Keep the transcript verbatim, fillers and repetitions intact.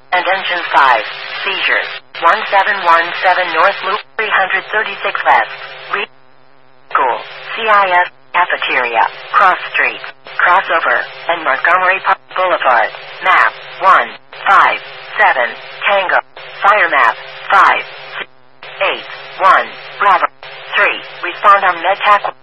and engine five. Seizures. one seven one seven North Loop three thirty-six West. Re School. C I S. Cafeteria. Cross Street. Crossover. And Montgomery Park Boulevard. Map. one five seven. Tango. Fire map. five six eight one. Bravo. three. Respond on MedTac.